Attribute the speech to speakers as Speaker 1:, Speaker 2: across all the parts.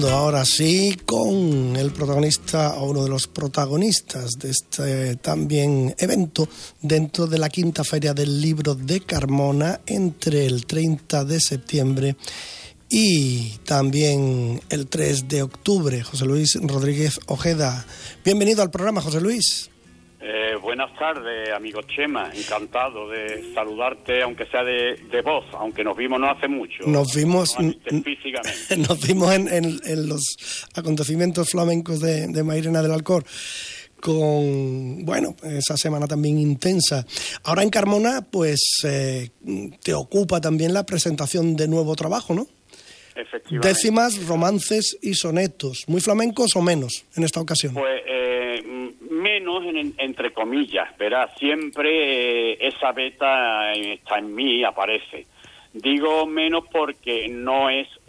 Speaker 1: Ahora sí, con el protagonista o uno de los protagonistas de este también evento dentro de la quinta feria del libro de Carmona entre el 30 de septiembre y también el 3 de octubre. José Luis Rodríguez Ojeda. Bienvenido al programa, José Luis.
Speaker 2: Buenas tardes, amigo Chema. Encantado de saludarte, aunque sea de voz, aunque nos vimos no hace mucho.
Speaker 1: Nos vimos
Speaker 2: físicamente.
Speaker 1: Nos vimos en los acontecimientos flamencos de Mairena del Alcor, con, bueno, esa semana también intensa. Ahora en Carmona, pues te ocupa también la presentación de nuevo trabajo, ¿no?
Speaker 2: Efectivamente.
Speaker 1: Décimas, romances y sonetos. ¿Muy flamencos o menos en esta ocasión?
Speaker 2: Pues menos, entre comillas, verás, siempre esa beta está en mí, aparece. Digo menos porque no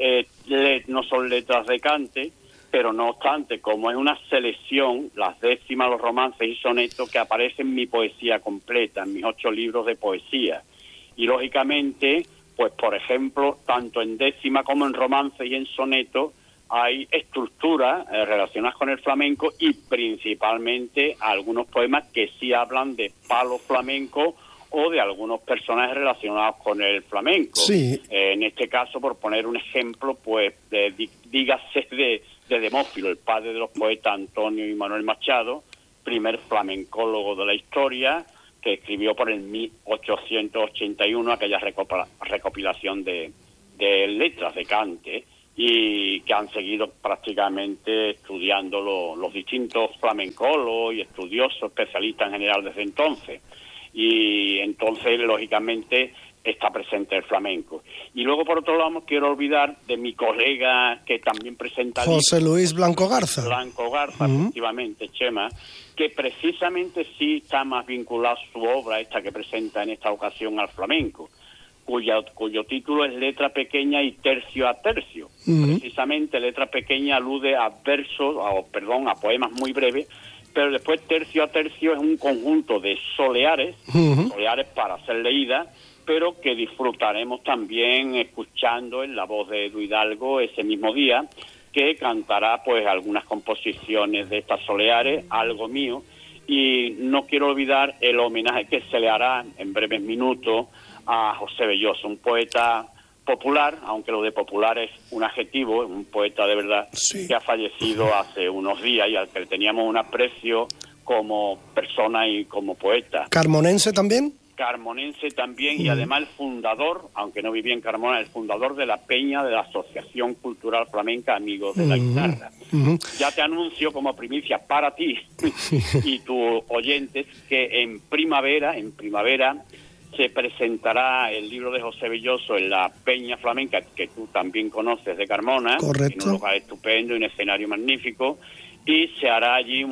Speaker 2: son letras de cante, pero no obstante, como es una selección, las décimas, los romances y sonetos que aparecen en mi poesía completa, en mis 8 libros de poesía. Y lógicamente, pues por ejemplo, tanto en décima como en romance y en soneto, hay estructuras relacionadas con el flamenco y principalmente algunos poemas que sí hablan de palo flamenco o de algunos personajes relacionados con el flamenco.
Speaker 1: Sí.
Speaker 2: En este caso, por poner un ejemplo, pues dígase de Demófilo, el padre de los poetas Antonio y Manuel Machado, primer flamencólogo de la historia, que escribió por el 1881 aquella recopilación de letras de cante, y que han seguido prácticamente estudiando los distintos flamencólogos y estudiosos, especialistas en general desde entonces. Y entonces, lógicamente, está presente el flamenco. Y luego, por otro lado, no quiero olvidar de mi colega que también presenta...
Speaker 1: José Luis Blanco Garza.
Speaker 2: Blanco Garza, efectivamente, Chema, que precisamente sí está más vinculado su obra, esta que presenta en esta ocasión, al flamenco, cuyo título es Letra Pequeña y Tercio a Tercio. Precisamente Letra Pequeña alude a versos, a poemas muy breves, pero después Tercio a Tercio es un conjunto de soleares, soleares para ser leídas, pero que disfrutaremos también escuchando en la voz de Edu Hidalgo ese mismo día, que cantará pues algunas composiciones de estas soleares, algo mío, y no quiero olvidar el homenaje que se le hará en breves minutos a José Belloso, un poeta popular, aunque lo de popular es un adjetivo, un poeta de verdad, sí, que ha fallecido hace unos días y al que teníamos un aprecio como persona y como poeta.
Speaker 1: ¿Carmonense también?
Speaker 2: Carmonense también, y además el fundador, aunque no vivía en Carmona, el fundador de la peña de la Asociación Cultural Flamenca Amigos de la Guitarra. Ya te anuncio como primicia para ti y tus oyentes que en primavera se presentará el libro de José Belloso en la Peña Flamenca, que tú también conoces, de Carmona.
Speaker 1: Correcto.
Speaker 2: En un lugar estupendo y un escenario magnífico, y se hará allí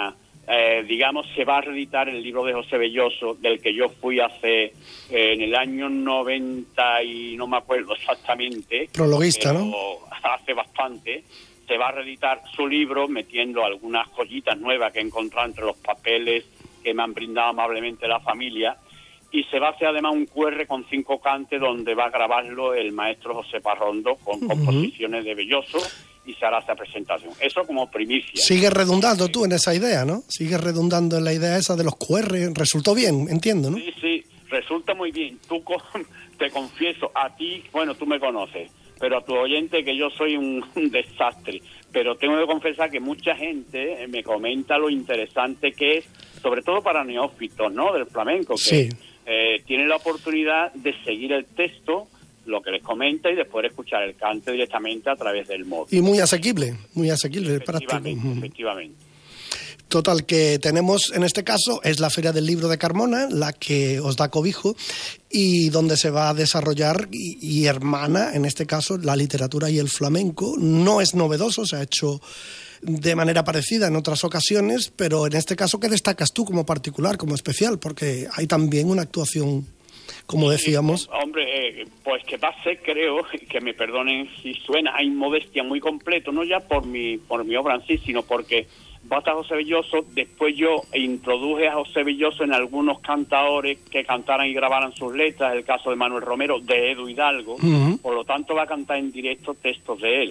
Speaker 2: se va a reeditar el libro de José Belloso, del que yo fui en el año 90 y no me acuerdo exactamente.
Speaker 1: Prologuista, ¿no?
Speaker 2: Hace bastante. Se va a reeditar su libro metiendo algunas joyitas nuevas que he encontrado entre los papeles que me han brindado amablemente la familia. Y se va a hacer además un QR con 5 cantes donde va a grabarlo el maestro José Parrondo con composiciones de Belloso, y se hará esa presentación. Eso como primicia.
Speaker 1: Sigues redundando tú en esa idea, ¿no? Sigues redundando en la idea esa de los QR. Resultó bien, entiendo, ¿no?
Speaker 2: Sí, resulta muy bien. Te confieso, a ti, bueno, tú me conoces, pero a tu oyente que yo soy un desastre. Pero tengo que confesar que mucha gente me comenta lo interesante que es, sobre todo para neófitos, ¿no?, del flamenco, que
Speaker 1: sí,
Speaker 2: tienen la oportunidad de seguir el texto, lo que les comenta, y después escuchar el cante directamente a través del móvil.
Speaker 1: Y muy asequible, práctico.
Speaker 2: Efectivamente.
Speaker 1: Total, que tenemos en este caso es la Feria del Libro de Carmona, la que os da cobijo y donde se va a desarrollar y hermana, en este caso, la literatura y el flamenco. No es novedoso, se ha hecho de manera parecida en otras ocasiones, pero en este caso, ¿qué destacas tú como particular, como especial? Porque hay también una actuación, como decíamos.
Speaker 2: Hombre, pues que va a ser, creo, que me perdonen si suena a inmodestia, muy completo, no ya por mi obra en sí, sino porque va a estar José Belloso. Después yo introduje a José Belloso en algunos cantadores que cantaran y grabaran sus letras, el caso de Manuel Romero, de Edu Hidalgo, por lo tanto va a cantar en directo textos de él.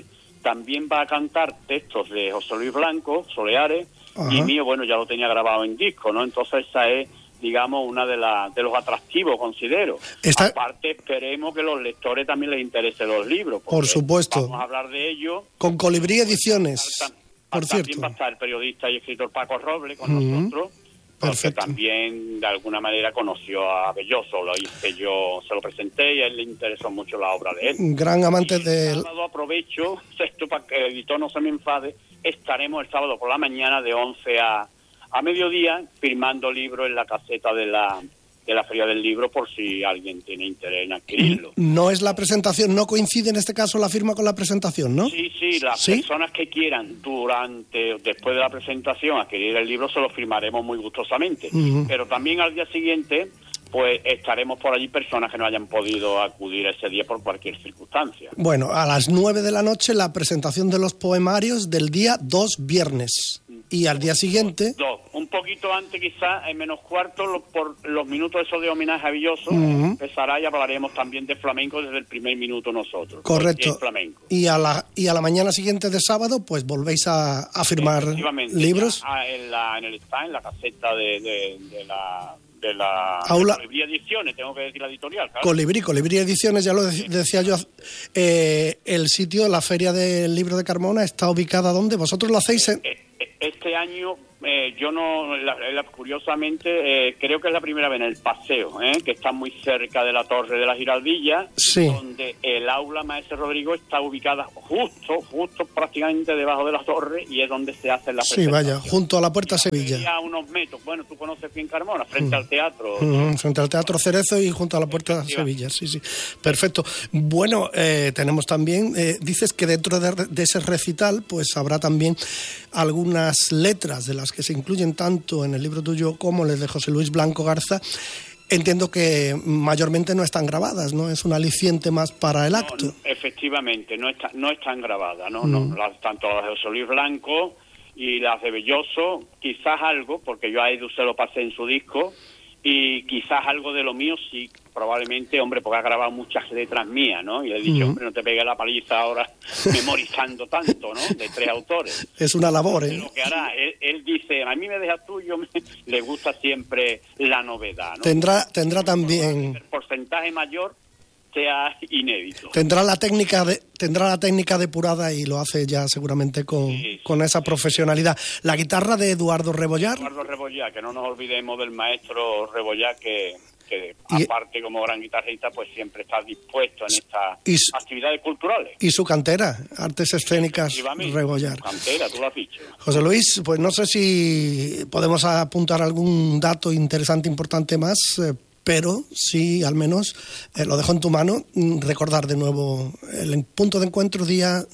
Speaker 2: también va a cantar textos de José Luis Blanco, Soleares,
Speaker 1: Ajá.
Speaker 2: y mío, bueno, ya lo tenía grabado en disco, ¿no? Entonces esa es, digamos, una de los atractivos, considero. Aparte, esperemos que los lectores también les interesen los libros.
Speaker 1: Por supuesto.
Speaker 2: Vamos a hablar de ello.
Speaker 1: Con Colibrí Ediciones, por cierto.
Speaker 2: También va a estar el periodista y escritor Paco Roble con nosotros. Porque también, de alguna manera, conoció a Belloso. Yo se lo presenté y a él le interesó mucho la obra de él.
Speaker 1: Un gran amante del...
Speaker 2: El sábado aprovecho, esto para que el editor no se me enfade, estaremos el sábado por la mañana de 11 a mediodía firmando libros en la caseta de la Feria del Libro, por si alguien tiene interés en adquirirlo.
Speaker 1: No es la presentación, no coincide en este caso la firma con la presentación, ¿no?
Speaker 2: Sí, las personas que quieran después de la presentación adquirir el libro se lo firmaremos muy gustosamente. Pero también al día siguiente pues estaremos por allí personas que no hayan podido acudir ese día por cualquier circunstancia.
Speaker 1: Bueno, a las 9 de la noche la presentación de los poemarios del día 2 viernes. Y al día siguiente...
Speaker 2: Un poquito antes, quizás, en menos cuarto, por los minutos esos de homenaje a Belloso, empezará y hablaremos también de flamenco desde el primer minuto nosotros.
Speaker 1: Correcto. Y a la mañana siguiente de sábado, pues volvéis a firmar libros.
Speaker 2: En la caseta de la
Speaker 1: Aula.
Speaker 2: Colibrí Ediciones, tengo que decir la editorial, claro.
Speaker 1: Colibrí Ediciones, ya lo decía yo. El sitio, la Feria del Libro de Carmona, ¿está ubicada dónde? ¿Vosotros lo hacéis en...?
Speaker 2: Este año, yo no, curiosamente, creo que es la primera vez en el Paseo, que está muy cerca de la Torre de la Giraldilla, donde el aula Maese Rodrigo está ubicada justo prácticamente debajo de la torre, y es donde se hace la presentación.
Speaker 1: Sí, vaya, junto a la Puerta Sevilla.
Speaker 2: A unos metros, bueno, tú conoces bien Carmona, frente al teatro.
Speaker 1: Frente al Teatro Cerezo y junto a la Puerta Sevilla, sí. Perfecto. Bueno, tenemos también, dices que dentro de ese recital, pues habrá también algunas letras de las que se incluyen tanto en el libro tuyo como las de José Luis Blanco Garza. Entiendo que mayormente no están grabadas, ¿no? Es un aliciente más para el acto.
Speaker 2: No, efectivamente, no están grabadas, ¿no? Tanto las de José Luis Blanco y las de Belloso, quizás algo, porque yo a Edu se lo pasé en su disco, y quizás algo de lo mío sí, probablemente, hombre, porque ha grabado muchas letras mías, ¿no? Y le he dicho, hombre, no te pegues la paliza ahora memorizando tanto, ¿no? De 3 autores.
Speaker 1: Es una labor, ¿eh?
Speaker 2: Lo que hará, él dice, a mí me dejas tú, le gusta siempre la novedad, ¿no?
Speaker 1: Tendrá también...
Speaker 2: El porcentaje mayor sea inédito.
Speaker 1: Tendrá la técnica depurada y lo hace ya seguramente con esa profesionalidad. La guitarra de Eduardo Rebollar.
Speaker 2: Eduardo Rebollar, que no nos olvidemos del maestro Rebollar, que aparte como gran guitarrista, pues siempre está dispuesto en estas actividades culturales.
Speaker 1: Y su cantera, Artes Escénicas Rebollar.
Speaker 2: Su cantera, tú lo has dicho.
Speaker 1: José Luis, pues no sé si podemos apuntar algún dato interesante, importante más, pero sí, al menos, lo dejo en tu mano, recordar de nuevo el punto de encuentro, días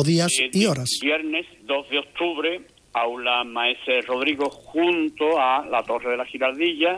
Speaker 1: y horas.
Speaker 2: Viernes 2 de octubre, aula Maese Rodrigo, junto a la Torre de la Giraldilla,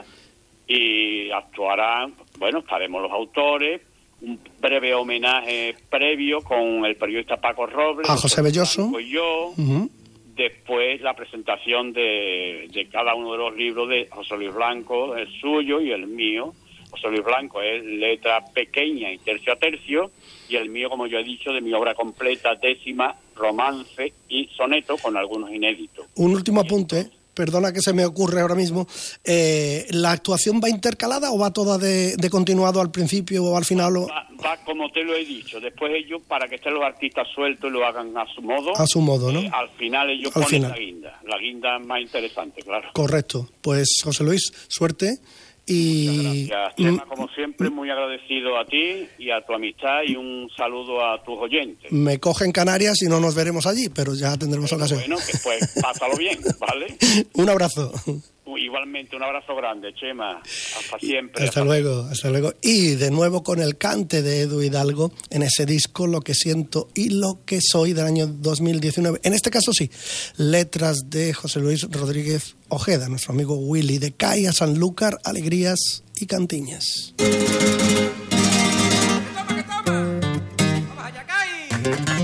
Speaker 2: y actuarán, estaremos los autores, un breve homenaje previo con el periodista Paco Roble,
Speaker 1: a José Belloso
Speaker 2: y yo. Después la presentación de cada uno de los libros de José Luis Blanco, el suyo y el mío. José Luis Blanco es letra pequeña y tercio a tercio, y el mío, como yo he dicho, de mi obra completa, décima, romance y soneto, con algunos inéditos.
Speaker 1: Un último apunte, perdona que se me ocurre ahora mismo, ¿la actuación va intercalada o va toda de continuado al principio o al final?
Speaker 2: Va como te lo he dicho, después ellos, para que estén los artistas sueltos y lo hagan a su modo.
Speaker 1: A su modo, ¿no?
Speaker 2: Al final ellos ponen la guinda más interesante, claro.
Speaker 1: Correcto. Pues José Luis, suerte.
Speaker 2: Muchas gracias, Chema, como siempre, muy agradecido a ti y a tu amistad, y un saludo a tus oyentes.
Speaker 1: Me cogen Canarias y no nos veremos allí, pero ya tendremos ocasión.
Speaker 2: Bueno, pues pásalo bien, ¿vale?
Speaker 1: Un abrazo.
Speaker 2: Igualmente, un abrazo grande, Chema. Hasta siempre.
Speaker 1: Hasta luego. Y de nuevo con el cante de Edu Hidalgo en ese disco Lo que siento y lo que soy del año 2019. En este caso sí, letras de José Luis Rodríguez Ojeda, nuestro amigo Willy, de Cai a Sanlúcar, Alegrías y Cantiñas.